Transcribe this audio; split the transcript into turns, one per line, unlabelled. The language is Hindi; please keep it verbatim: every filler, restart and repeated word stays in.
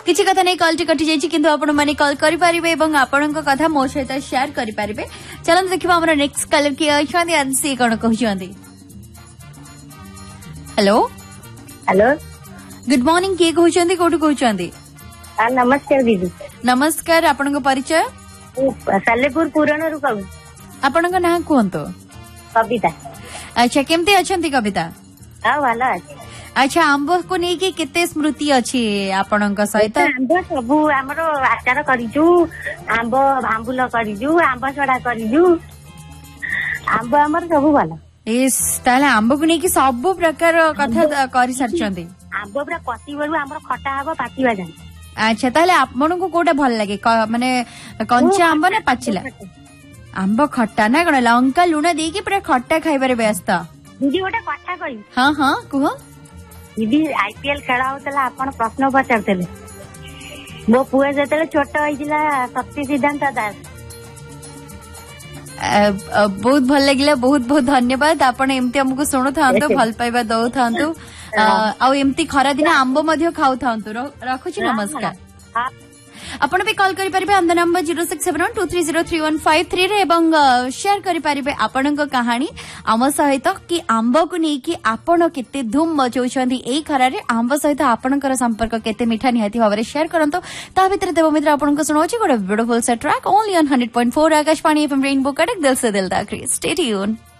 किसी कथा नहीं कॉल टी कटि जाइछि किंतु आपण माने कॉल करि परिबे एवं आपणक कथा मो सहित शेयर करि परिबे। चलन देखिबा हमर नेक्स्ट कलर की अछन या से कोन कहउछंदी। हेलो
हेलो
गुड मॉर्निंग के कहउछंदी कोठु कहउछंदी।
नमस्कार दीदी।
नमस्कार आपणक परिचय
सालेपुर पुराण रु कहू।
आपणक नाम कोंतो।
कविता।
अच्छा केमते अछंती कविता।
हां भलो अछि।
अच्छा आंब को नहीं कि केते स्मृति अछि आपणक सहित।
आंब सबु हमरो आचार करिजु आंब आंबुल करिजु आंब छडा करिजु आंब हमर सबु भलो।
इस ताले आंब को नहीं कि सब प्रकार कथा करि सरचंदी।
आंब पूरा कति बरु हमर खटा हबो पातिबा जान।
अच्छा ताले आपन को कोटा भल लागे माने कंचा आंब ना पाचिला। आंब खट्टा ना कोन लंका लुण दे कि पूरा खट्टा खाइबारे व्यस्त।
दीदी गोटा कथा कहि।
हां हां कुह।
दीदी आईपीएल खेला होतला आपण प्रश्न पचारतले मो पुए जतले छोट होइजिला शक्ति सिद्धांत दास।
बहुत भल लगिला बहुत बहुत धन्यवाद आपण एमती हमको सुनु थांतो भल पाइबा दउ थांतो आ एमती खरा दिन आंब मध्ये खाउ थांतो रखुची नमस्कार। आपण भी कॉल करि परिबे on the number zero six seven one two three zero three one five three रे एवं शेयर करि परिबे आपणक कहानी आम सहित कि आंब को नहीं कि आपण केते धूम मचौछंदी एई खरा रे आंब सहित आपणकर संपर्क केते मिठा निहाती भाबरे शेयर करंतो। ता भितर देवमित्र आपणक सुनाउची गोटे beautiful set track only on one hundred point four Akashvani FM rainbow Cuttack दिल से दिल तक स्टे ट्यून।